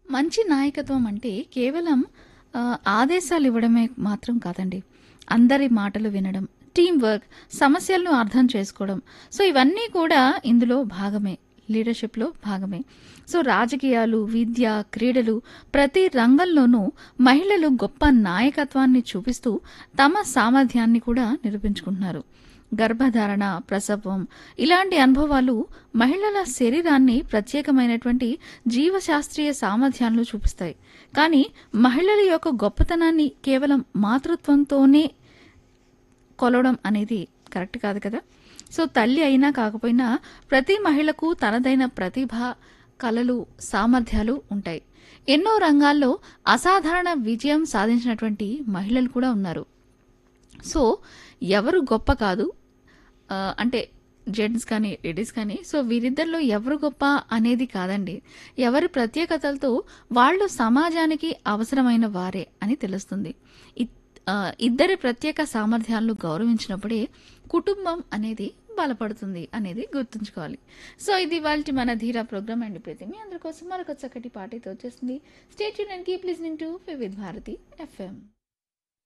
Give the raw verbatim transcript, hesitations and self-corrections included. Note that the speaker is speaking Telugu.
మంచి నాయకత్వం అంటే కేవలం ఆహ్, ఆదేశాలివ్వడమే మాత్రం కాదండి. అందరి మాటలు వినడం, టీమ్ వర్క్, సమస్యలను అర్థం చేసుకోవడం. సో, ఇవన్నీ కూడా ఇందులో భాగమే. లీడర్‌షిప్‌లో భాగమే. సో, రాజకీయాలు, విద్య, క్రీడలు ప్రతి రంగంలోనూ మహిళలు గొప్ప నాయకత్వాన్ని చూపిస్తూ తమ సామర్థ్యాన్ని కూడా నిరూపించుకుంటున్నారు. గర్భధారణ, ప్రసవం ఇలాంటి అనుభవాలు మహిళల శరీరాన్ని ప్రత్యేకమైనటువంటి జీవశాస్త్రీయ సామర్థ్యాలను చూపిస్తాయి. కానీ మహిళల యొక్క గొప్పతనాన్ని కేవలం మాతృత్వంతోనే కొలవడం అనేది కరెక్ట్ కాదు కదా. సో తల్లి అయినా కాకపోయినా ప్రతి మహిళకు తనదైన ప్రతిభ, కలలు, సామర్థ్యాలు ఉంటాయి. ఎన్నో రంగాల్లో అసాధారణ విజయం సాధించినటువంటి మహిళలు కూడా ఉన్నారు. సో ఎవరు గొప్ప కాదు, ఆ, అంటే జెంట్స్ కానీ లేడీస్ కానీ, సో వీరిద్దరిలో ఎవరు గొప్ప అనేది కాదండి, ఎవరి ప్రత్యేకతలతో వాళ్ళు సమాజానికి అవసరమైన వారే అని తెలుస్తుంది. ఇ- ఆ, ఇద్దరి ప్రత్యేక సామర్థ్యాలను గౌరవించినప్పుడే కుటుంబం అనేది బలపడుతుంది అనేది గుర్తుంచుకోవాలి. సో ఇది వాళ్ళ మన ధీరా ప్రోగ్రామ్ అండి. ప్రతి మీ అందరి కోసం మరొక చక్కటి పాటతో వచ్చేసింది. Stay tune and keep listening to Vividh Bharati FM.